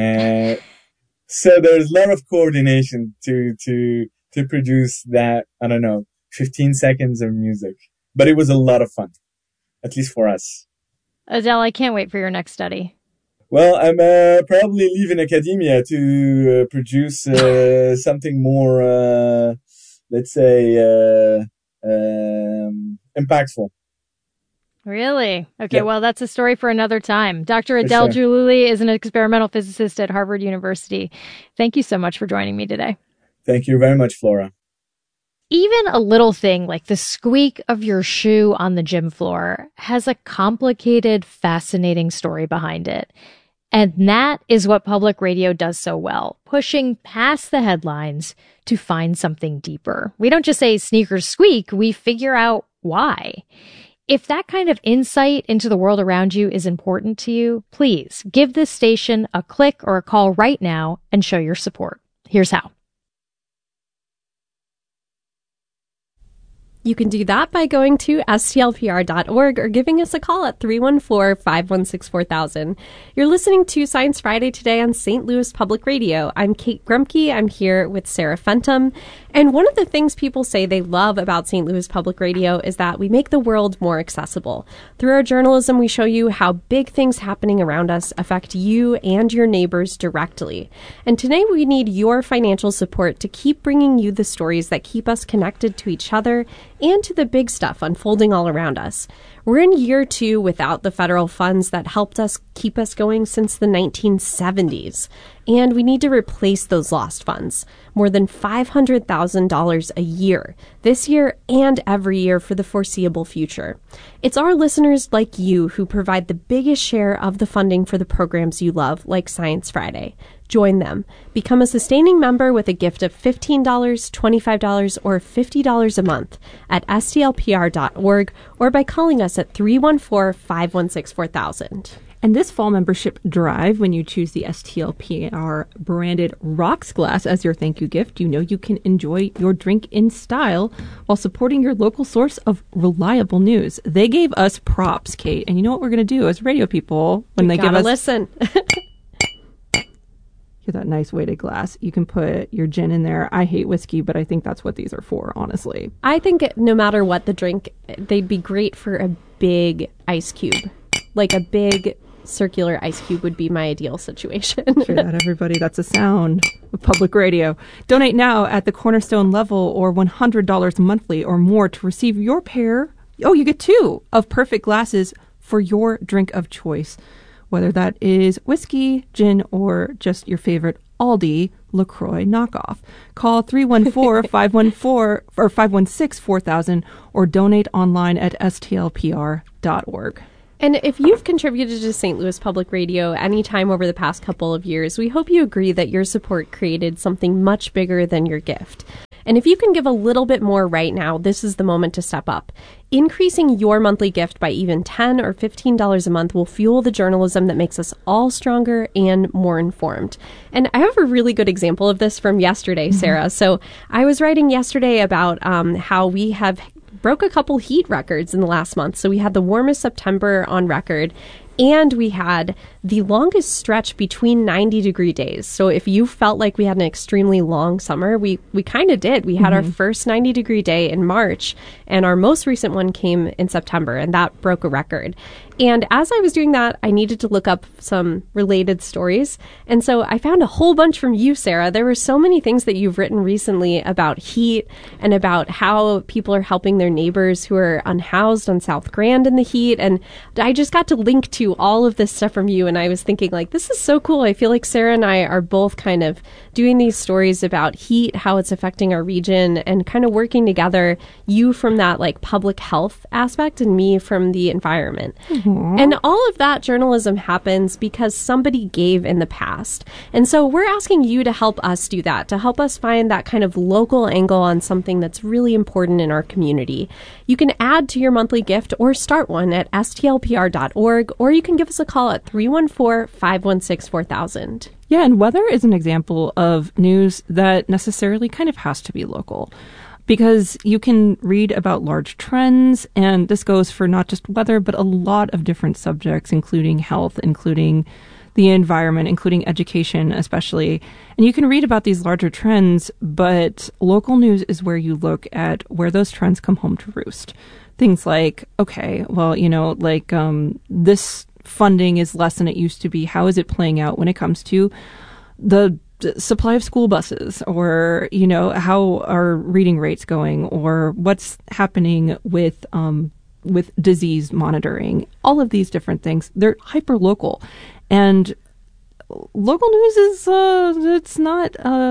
So there's a lot of coordination to produce that, 15 seconds of music. But it was a lot of fun, at least for us. Adele, I can't wait for your next study. Well, I'm probably leaving academia to produce something more, let's say, impactful. Really? Okay, Yeah. well, that's a story for another time. Dr. Adele Jallouli is an experimental physicist at Harvard University. Thank you so much for joining me today. Thank you very much, Flora. Even a little thing like the squeak of your shoe on the gym floor has a complicated, fascinating story behind it. And that is what public radio does so well, pushing past the headlines to find something deeper. We don't just say sneakers squeak, we figure out why. If that kind of insight into the world around you is important to you, please give this station a click or a call right now and show your support. Here's how. You can do that by going to stlpr.org or giving us a call at 314-516-4000. You're listening to Science Friday today on St. Louis Public Radio. I'm Kate Grumke. I'm here with Sarah Fenton. And one of the things people say they love about St. Louis Public Radio is that we make the world more accessible. Through our journalism, we show you how big things happening around us affect you and your neighbors directly. And today we need your financial support to keep bringing you the stories that keep us connected to each other and to the big stuff unfolding all around us. We're in year 2 without the federal funds that helped us keep us going since the 1970s. And we need to replace those lost funds. More than $500,000 a year, this year and every year for the foreseeable future. It's our listeners like you who provide the biggest share of the funding for the programs you love, like Science Friday. Join them. Become a sustaining member with a gift of $15, $25, or $50 a month at stlpr.org or by calling us at 314-516-4000. And this fall membership drive, when you choose the STLPR branded Rocks glass as your thank you gift, you know you can enjoy your drink in style while supporting your local source of reliable news. They gave us props, Kate, and you know what we're going to do as radio people when they give us... listen. get that nice weighted glass. You can put your gin in there. I hate whiskey, but I think that's what these are for, honestly. I think no matter what the drink, they'd be great for a big ice cube. Like a big circular ice cube would be my ideal situation. Hear that, everybody? That's a sound of public radio. Donate now at the Cornerstone level or $100 monthly or more to receive your pair. Oh, you get 2 of perfect glasses for your drink of choice, whether that is whiskey, gin, or just your favorite Aldi LaCroix knockoff. Call 314-514 or 516-4000 or donate online at stlpr.org. And if you've contributed to St. Louis Public Radio any time over the past couple of years, we hope you agree that your support created something much bigger than your gift. And if you can give a little bit more right now, this is the moment to step up. Increasing your monthly gift by even $10 or $15 a month will fuel the journalism that makes us all stronger and more informed. And I have a really good example of this from yesterday, Sarah. So I was writing yesterday about how we have broke a couple heat records in the last month. So we had the warmest September on record, and we had the longest stretch between 90-degree days. So if you felt like we had an extremely long summer, we kind of did. We had our first 90-degree day in March, and our most recent one came in September, and that broke a record. And as I was doing that, I needed to look up some related stories. And so I found a whole bunch from you, Sarah. There were so many things that you've written recently about heat and about how people are helping their neighbors who are unhoused on South Grand in the heat. And I just got to link to all of this stuff from you. And I was thinking, like, this is so cool. I feel like Sarah and I are both kind of doing these stories about heat, how it's affecting our region, and kind of working together, you from that like public health aspect and me from the environment. And all of that journalism happens because somebody gave in the past. And so we're asking you to help us do that, to help us find that kind of local angle on something that's really important in our community. You can add to your monthly gift or start one at stlpr.org, or you can give us a call at 314-516-4000. Yeah, and weather is an example of news that necessarily kind of has to be local, because you can read about large trends, and this goes for not just weather, but a lot of different subjects, including health, including the environment, including education especially. And you can read about these larger trends, but local news is where you look at where those trends come home to roost. Things like, okay, well, you know, like this funding is less than it used to be. How is it playing out when it comes to the supply of school buses, or, you know, how are reading rates going, or what's happening with disease monitoring? All of these different things, they're hyper local, and local news is it's not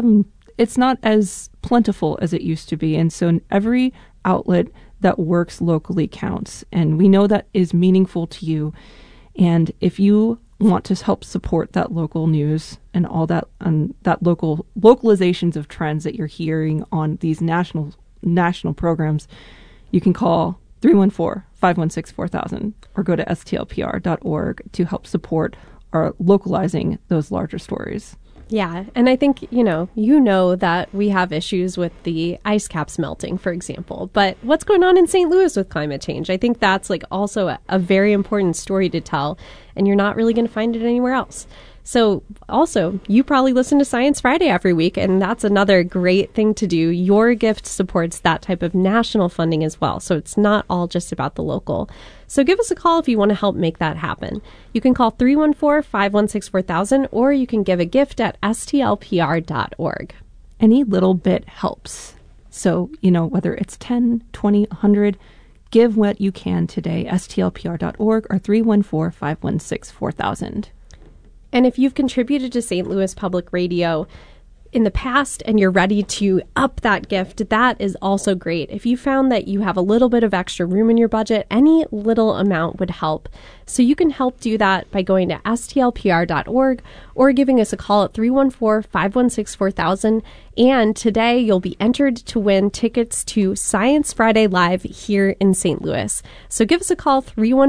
as plentiful as it used to be, and so every outlet that works locally counts, and we know that is meaningful to you. And if you want to help support that local news and all that that localizations of trends that you're hearing on these national programs, you can call 314-516-4000 or go to stlpr.org to help support our localizing those larger stories. Yeah, and I think, you know that we have issues with the ice caps melting, for example. But what's going on in St. Louis with climate change? I think that's like also a very important story to tell, and you're not really going to find it anywhere else. So also, you probably listen to Science Friday every week, and that's another great thing to do. Your gift supports that type of national funding as well. So it's not all just about the local. So give us a call if you want to help make that happen. You can call 314-516-4000, or you can give a gift at stlpr.org. Any little bit helps. So, you know, whether it's 10, 20, 100, give what you can today, stlpr.org or 314-516-4000. And if you've contributed to St. Louis Public Radio in the past and you're ready to up that gift, that is also great. If you found that you have a little bit of extra room in your budget, any little amount would help. So you can help do that by going to stlpr.org or giving us a call at 314-516-4000. And today you'll be entered to win tickets to Science Friday Live here in St. Louis. So give us a call,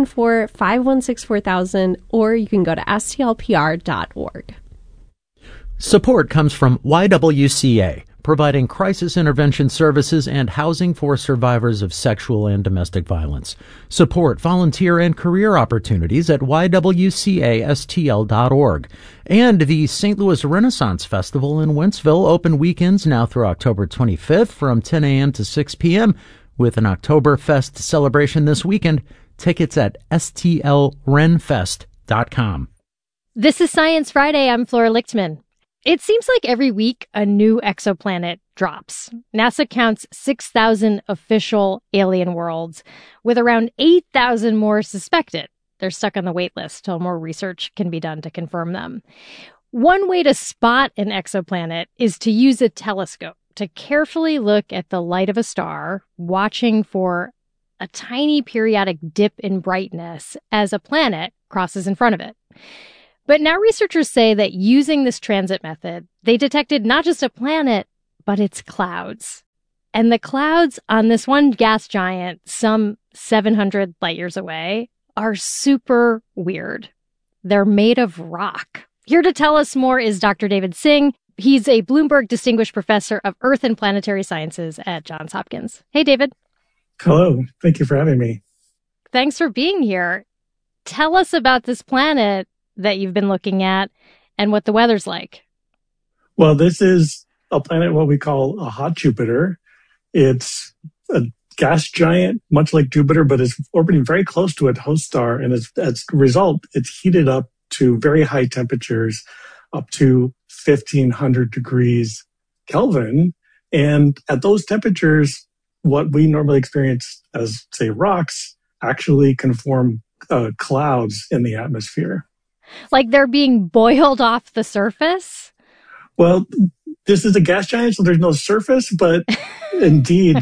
314-516-4000, or you can go to stlpr.org. Support comes from YWCA, providing crisis intervention services and housing for survivors of sexual and domestic violence. Support volunteer and career opportunities at ywcastl.org. And the St. Louis Renaissance Festival in Wentzville, open weekends now through October 25th from 10 a.m. to 6 p.m. with an Oktoberfest celebration this weekend. Tickets at stlrenfest.com. This is Science Friday. I'm Flora Lichtman. It seems like every week a new exoplanet drops. NASA counts 6,000 official alien worlds, with around 8,000 more suspected. They're stuck on the wait list till more research can be done to confirm them. One way to spot an exoplanet is to use a telescope to carefully look at the light of a star, watching for a tiny periodic dip in brightness as a planet crosses in front of it. But now researchers say that using this transit method, they detected not just a planet, but its clouds. And the clouds on this one gas giant, some 700 light years away, are super weird. They're made of rock. Here to tell us more is Dr. David Singh. He's a Bloomberg Distinguished Professor of Earth and Planetary Sciences at Johns Hopkins. Hey, David. Hello. Thank you for having me. Thanks for being here. Tell us about this planet that you've been looking at and what the weather's like. Well, this is a planet, what we call a hot Jupiter. It's a gas giant, much like Jupiter, but it's orbiting very close to its host star. And as a result, it's heated up to very high temperatures, up to 1,500 degrees Kelvin. And at those temperatures, what we normally experience as, say, rocks actually can form clouds in the atmosphere. Like they're being boiled off the surface? Well, this is a gas giant, so there's no surface, but indeed,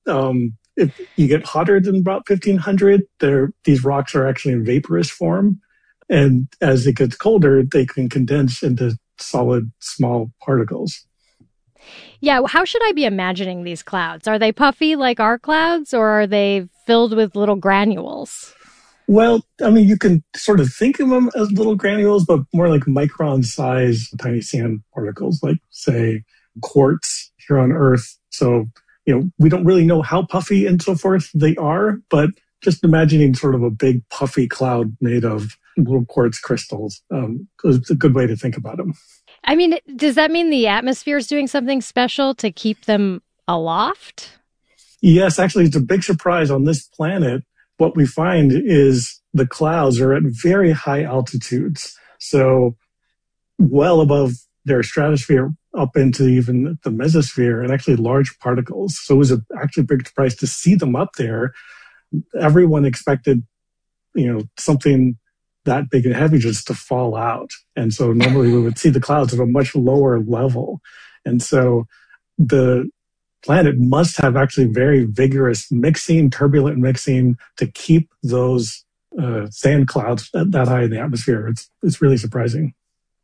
if you get hotter than about 1,500, these rocks are actually in vaporous form. And as it gets colder, they can condense into solid, small particles. Yeah, how should I be imagining these clouds? Are they puffy like our clouds, or are they filled with little granules? Well, I mean, you can sort of think of them as little granules, but more like micron-size tiny sand particles, like, say, quartz here on Earth. So, we don't really know how puffy and so forth they are, but just imagining sort of a big puffy cloud made of little quartz crystals is a good way to think about them. I mean, does that mean the atmosphere is doing something special to keep them aloft? Yes, actually, it's a big surprise on this planet. What we find is the clouds are at very high altitudes, so well above their stratosphere, up into even the mesosphere, and actually large particles. So it was actually a big surprise to see them up there. Everyone expected, something that big and heavy just to fall out. And so normally we would see the clouds at a much lower level. And so the planet must have actually very vigorous mixing, turbulent mixing to keep those sand clouds that high in the atmosphere. It's really surprising.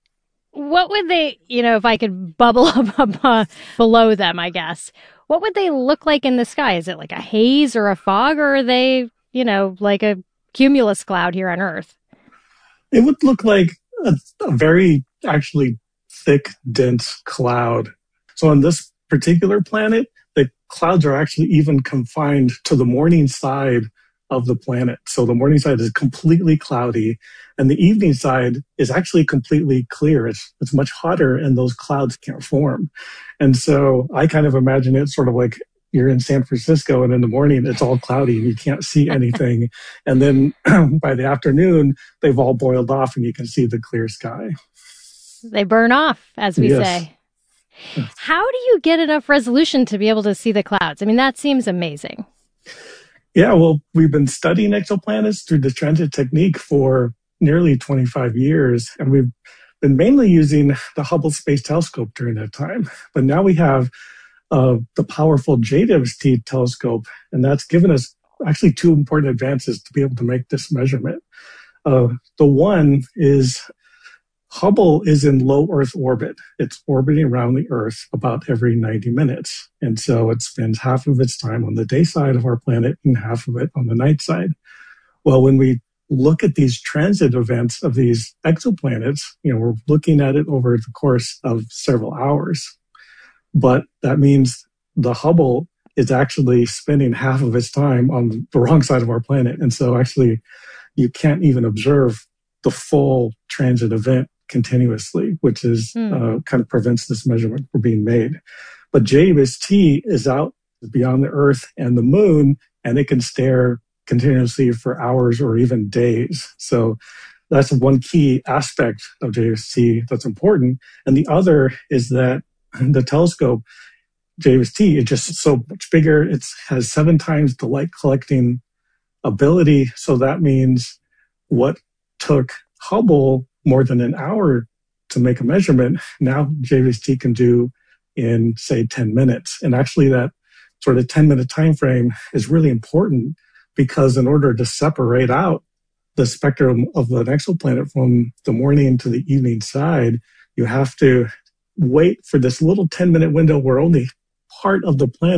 What would they, if I could bubble up below them, I guess, what would they look like in the sky? Is it like a haze or a fog, or are they, like a cumulus cloud here on Earth? It would look like a very actually thick, dense cloud. So on this particular planet, the clouds are actually even confined to the morning side of the planet. So the morning side is completely cloudy, and the evening side is actually completely clear. It's much hotter, and those clouds can't form. And so I kind of imagine it sort of like you're in San Francisco, and in the morning it's all cloudy and you can't see anything. And then by the afternoon, they've all boiled off and you can see the clear sky. They burn off, as we say. How do you get enough resolution to be able to see the clouds? I mean, that seems amazing. Yeah, well, we've been studying exoplanets through the transit technique for nearly 25 years, and we've been mainly using the Hubble Space Telescope during that time. But now we have the powerful JWST telescope, and that's given us actually two important advances to be able to make this measurement. The one is Hubble is in low Earth orbit. It's orbiting around the Earth about every 90 minutes. And so it spends half of its time on the day side of our planet and half of it on the night side. Well, when we look at these transit events of these exoplanets, we're looking at it over the course of several hours. But that means the Hubble is actually spending half of its time on the wrong side of our planet. And so actually you can't even observe the full transit event continuously, which is kind of prevents this measurement from being made. But JWST is out beyond the Earth and the Moon, and it can stare continuously for hours or even days. So that's one key aspect of JWST that's important. And the other is that the telescope, JWST, is just so much bigger. It has 7 times the light collecting ability. So that means what took Hubble more than an hour to make a measurement, now JWST can do in, say, 10 minutes. And actually that sort of 10-minute time frame is really important, because in order to separate out the spectrum of an exoplanet from the morning to the evening side, you have to wait for this little 10-minute window where only part of the planet